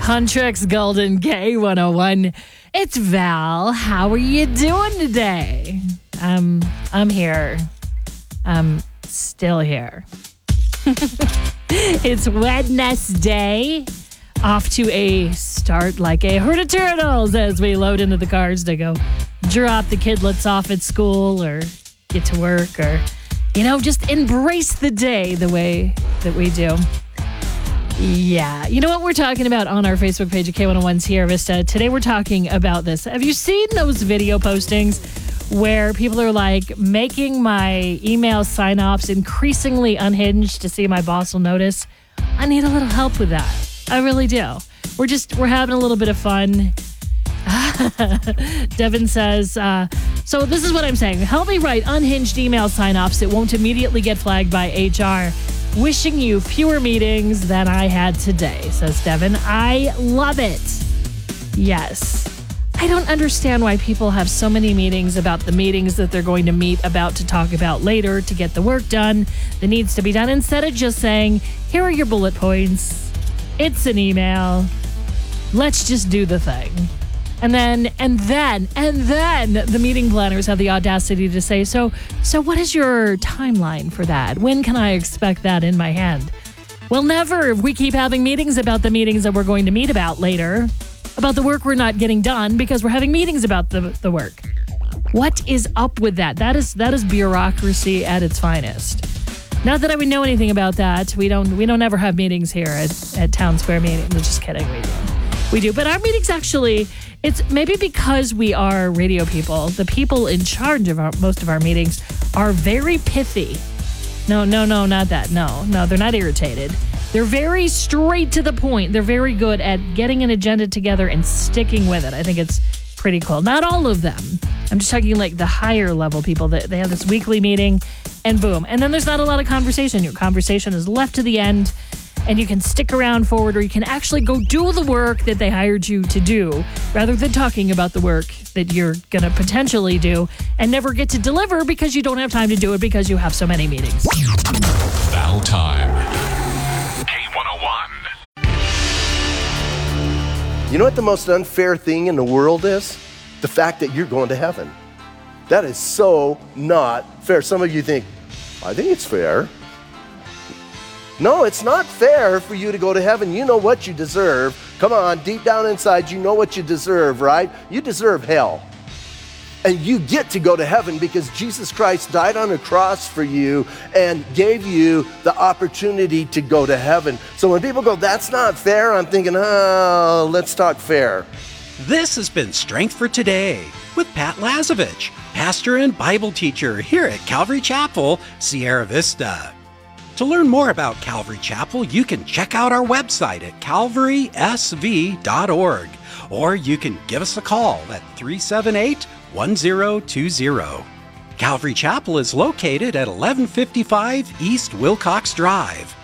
Huntrix Golden K101. It's Val. How are you doing today? I'm here. I'm still here. It's Wednesday. Off to a start like a herd of turtles as we load into the cars to go drop the kidlets off at school or get to work or, just embrace the day the way that we do. Yeah. You know what we're talking about on our Facebook page at K101 Sierra Vista? Today we're talking about this. Have you seen those video postings where people are like making my email sign-offs increasingly unhinged to see my boss will notice? I need a little help with that. I really do. We're having a little bit of fun. Devin says, so this is what I'm saying. Help me write unhinged email sign-offs that won't immediately get flagged by HR. Wishing you fewer meetings than I had today, says Devin. I love it. Yes. I don't understand why people have so many meetings about the meetings that they're going to meet about to talk about later to get the work done that needs to be done, instead of just saying, here are your bullet points. It's an email. Let's just do the thing. And then the meeting planners have the audacity to say, so what is your timeline for that? When can I expect that in my hand? Well, never, if we keep having meetings about the meetings that we're going to meet about later, about the work we're not getting done because we're having meetings about the work. What is up with that? That is bureaucracy at its finest. Not that I would know anything about that. We don't ever have meetings here at Town Square Meeting. I'm just kidding. We do. But our meetings actually, it's maybe because we are radio people, the people in charge of most of our meetings are very pithy. No, not that. No, they're not irritated. They're very straight to the point. They're very good at getting an agenda together and sticking with it. I think it's pretty cool. Not all of them. I'm just talking like the higher level people. They have this weekly meeting and boom. And then there's not a lot of conversation. Your conversation is left to the end and you can stick around forward, or you can actually go do the work that they hired you to do rather than talking about the work that you're going to potentially do and never get to deliver because you don't have time to do it because you have so many meetings. Val time. K101. You know what the most unfair thing in the world is? The fact that you're going to heaven. That is so not fair. Some of you think, I think it's fair. No, it's not fair for you to go to heaven. You know what you deserve. Come on, deep down inside, you know what you deserve, right? You deserve hell. And you get to go to heaven because Jesus Christ died on a cross for you and gave you the opportunity to go to heaven. So when people go, that's not fair, I'm thinking, let's talk fair. This has been Strength for Today with Pat Lazovich, pastor and Bible teacher here at Calvary Chapel, Sierra Vista. To learn more about Calvary Chapel, you can check out our website at calvarysv.org, or you can give us a call at 378-1020. Calvary Chapel is located at 1155 East Wilcox Drive.